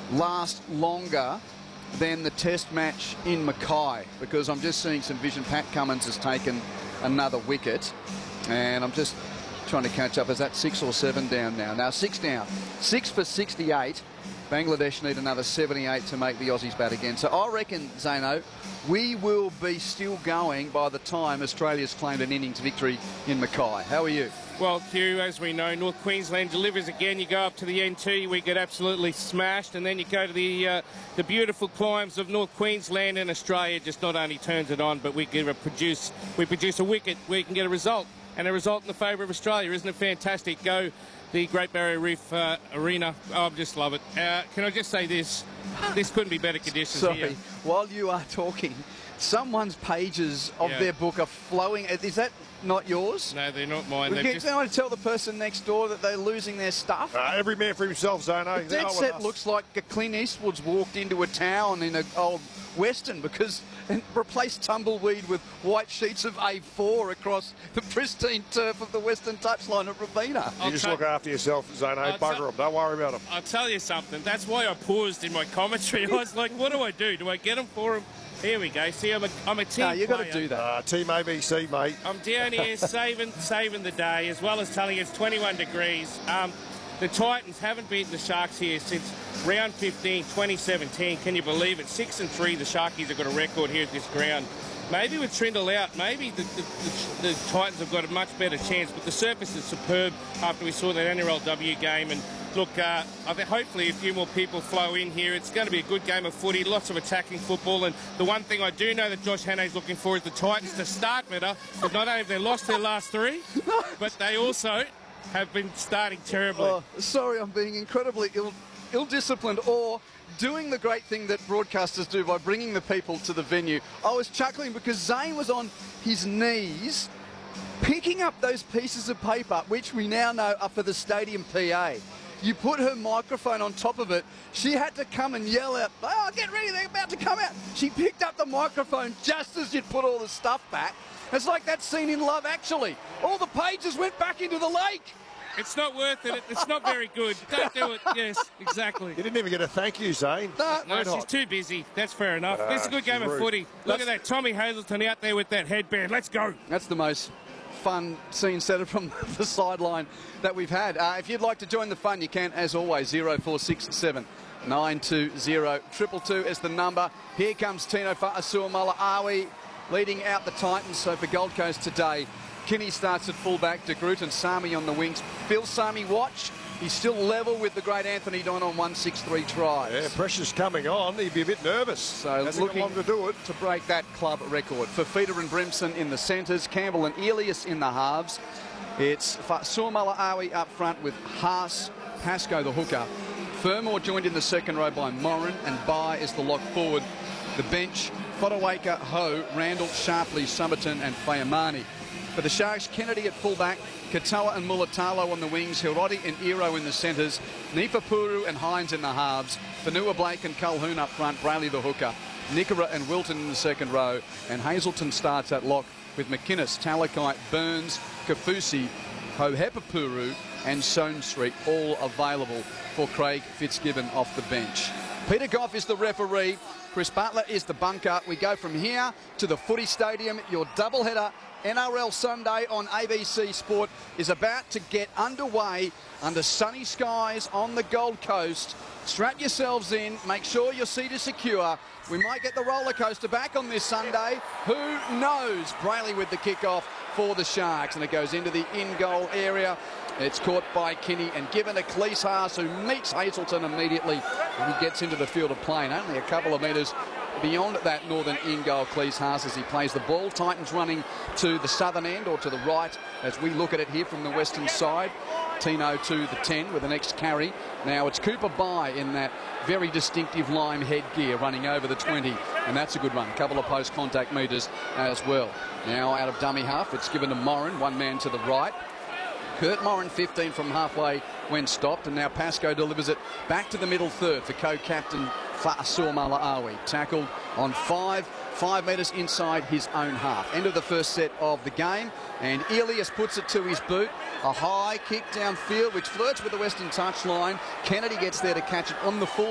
last longer than the test match in Mackay, because I'm just seeing some vision. Pat Cummins has taken another wicket, and I'm just trying to catch up. Is that 6 or 7 down now? Now 6 down. 6 for 68. Bangladesh need another 78 to make the Aussies bat again. So I reckon, Zano, we will be still going by the time Australia's claimed an innings victory in Mackay. How are you? Well, Hugh, as we know, North Queensland delivers again. You go up to the NT, we get absolutely smashed, and then you go to the beautiful climes of North Queensland, and Australia just not only turns it on, but we produce a wicket where you can get a result, and a result in the favour of Australia. Isn't it fantastic? Go the Great Barrier Reef Arena. Oh, I just love it. Can I just say this? This couldn't be better conditions Sorry, here. while you are talking, someone's pages of their book are flowing. Is that not yours? No, they're not mine. Can you want to tell the person next door that they're losing their stuff? Every man for himself, Zano. The dead set looks like Clint Eastwood's walked into a town in an old Western, because and replaced tumbleweed with white sheets of A4 across the pristine turf of the western touchline at Rabina. You just look after yourself, Zano. Bugger them. Don't worry about them. I'll tell you something. That's why I paused in my commentary. I was like, what do I do? Do I get them for him? Here we go. See, I'm a team No, you've got to player. do that. Team ABC, mate. I'm down here saving the day, as well as telling you it's 21 degrees. The Titans haven't beaten the Sharks here since round 15, 2017. Can you believe it? 6-3, the Sharkies have got a record here at this ground. Maybe with Trindle out, maybe the Titans have got a much better chance, but the surface is superb after we saw that NRLW game. And look, I think hopefully a few more people flow in here. It's going to be a good game of footy, lots of attacking football. And the one thing I do know that Josh Hannay's looking for is the Titans to start better. But not only have they lost their last 3, but they also have been starting terribly. Oh, sorry, I'm being incredibly ill-disciplined, or doing the great thing that broadcasters do by bringing the people to the venue. I was chuckling because Zane was on his knees picking up those pieces of paper, which we now know are for the stadium PA. You put her microphone on top of it. She had to come and yell out, "Oh, get ready, they're about to come out." She picked up the microphone just as you'd put all the stuff back. It's like that scene in Love Actually. All the pages went back into the lake. It's not worth it. It's not very good. Don't do it. Yes, exactly. You didn't even get a thank you, Zane. No, she's too busy. That's fair enough. It's a good game of footy. Look at that. Tommy Hazelton out there with that headband. Let's go. That's the most fun scene setter from the sideline that we've had. If you'd like to join the fun, you can, as always. 0467 920 222 is the number. Here comes Tino Fa'asuamaleaui leading out the Titans. So for Gold Coast today, Kinney starts at fullback, De Groot and Sami on the wings. Phil Sami watch. He's still level with the great Anthony Don on 163 tries. Yeah, pressure's coming on. He'd be a bit nervous. So Hasn't looking got long to do it. to break that club record. For Feeder and Brimson in the centres, Campbell and Elias in the halves. It's Fa'asuamaleaui up front with Haas, Pascoe the hooker. Fermor joined in the second row by Moran, and Bai is the lock forward. The bench, Fodawaker, Ho, Randall, Sharpley, Somerton and Fayamani. For the Sharks, Kennedy at fullback, Katoa and Mulatalo on the wings, Hiroti and Iro in the centres, Nipapuru and Hines in the halves, Fanua Blake and Culhoon up front, Brayley the hooker, Nikora and Wilton in the second row, and Hazelton starts at lock with McInnes, Talakai, Burns, Kafusi, Hohepapuru and Stone Street all available for Craig Fitzgibbon off the bench. Peter Goff is the referee. Chris Butler is the bunker. We go from here to the footy stadium. Your doubleheader NRL Sunday on ABC Sport is about to get underway under sunny skies on the Gold Coast. Strap yourselves in. Make sure your seat is secure. We might get the roller coaster back on this Sunday. Who knows? Brayley with the kickoff for the Sharks, and it goes into the in-goal area. It's caught by Kinney and given to Cleese Haas, who meets Hazelton immediately when he gets into the field of play. And only a couple of metres beyond that northern in-goal, Cleese Haas, as he plays the ball. Titans running to the southern end or to the right as we look at it here from the western side. Tino to the 10 with the next carry. Now it's Cooper Bai in that very distinctive lime headgear running over the 20, and that's a good run. A couple of post-contact metres as well. Now out of dummy half, it's given to Moran, one man to the right. Kurt Moran 15 from halfway when stopped, and now Pascoe delivers it back to the middle third for co-captain Fa'asuamaleaui. Tackled on 5 metres inside his own half. End of the first set of the game, and Elias puts it to his boot. A high kick downfield which flirts with the western touchline. Kennedy gets there to catch it on the full